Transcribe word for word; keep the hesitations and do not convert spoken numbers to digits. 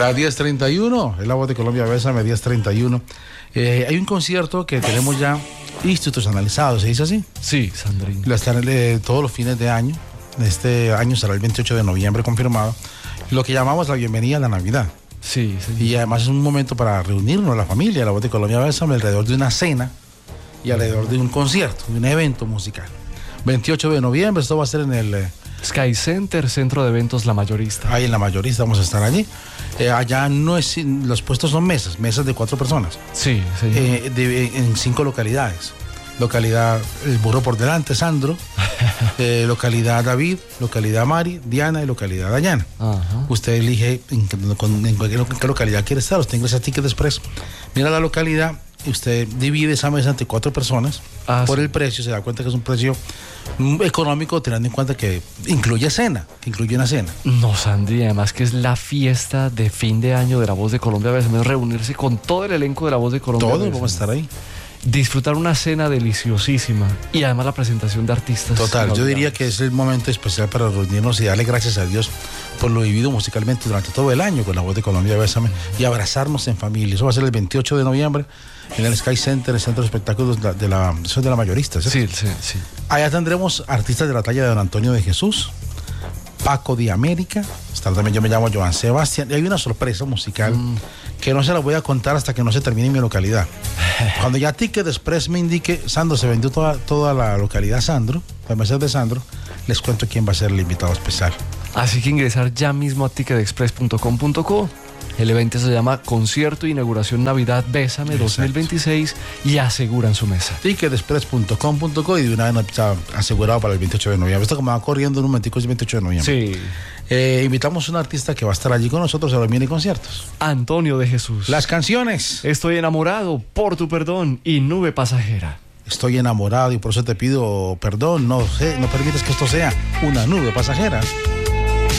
La diez treinta y uno, es la voz de Colombia, Bésame, diez treinta y uno. Eh, hay un concierto que tenemos ya institucionalizado, ¿se dice así? Sí, Sandrín. La están eh, todos los fines de año. Este año será el veintiocho de noviembre confirmado. Lo que llamamos la bienvenida a la Navidad. Sí, sí. Y además es un momento para reunirnos, la familia, la voz de Colombia, Bésame, alrededor de una cena y alrededor de un concierto, de un evento musical. veintiocho de noviembre, esto va a ser en el... Eh, Sky Center, Centro de Eventos La Mayorista. Ahí en La Mayorista vamos a estar allí. Eh, allá no es, los puestos son mesas, mesas de cuatro personas. Sí, sí. Eh, de, en cinco localidades. Localidad El Burro por Delante, Sandro. eh, localidad David, localidad Mari, Diana y localidad Dayana. Ajá. Usted elige en, en, en cualquier en qué localidad quiere estar. Usted ingresa a Ticket Express, mira la localidad y usted divide esa mesa entre cuatro personas. Ah, por sí. el precio, se da cuenta que es un precio económico, teniendo en cuenta que incluye cena, que incluye una cena. No, Sandy, además que es la fiesta de fin de año de La Voz de Colombia. Es reunirse con todo el elenco de La Voz de Colombia. Todos vamos a estar ahí. Disfrutar una cena deliciosísima y además la presentación de artistas. Total, yo diría que es el momento especial para reunirnos y darle gracias a Dios por lo vivido musicalmente durante todo el año con La Voz de Colombia, Bésame, y abrazarnos en familia. Eso va a ser el veintiocho de noviembre en el Sky Center, el Centro de Espectáculos de la, de la, eso es de la Mayorista, ¿cierto? Sí, sí, sí. Allá tendremos artistas de la talla de Don Antonio de Jesús, Paco de América, estará también, yo me llamo Joan Sebastián, y hay una sorpresa musical mm. que no se la voy a contar hasta que no se termine mi localidad. Cuando ya Ticket Express me indique, Sandro, se vendió toda, toda la localidad Sandro, las mesas de Sandro, les cuento quién va a ser el invitado especial. Así que ingresar ya mismo a ticket express punto com punto co. El evento se llama Concierto Inauguración Navidad Bésame Exacto. dos mil veintiséis y aseguran su mesa. ticket express punto com punto co y de una vez está asegurado para el veintiocho de noviembre. Esto como va corriendo en un momentico es el veintiocho de noviembre. Sí. Eh, invitamos a un artista que va a estar allí con nosotros a los mini conciertos. Antonio de Jesús. Las canciones. Estoy enamorado, Por tu perdón y Nube pasajera. Estoy enamorado y por eso te pido perdón. No sé, no permites que esto sea una nube pasajera.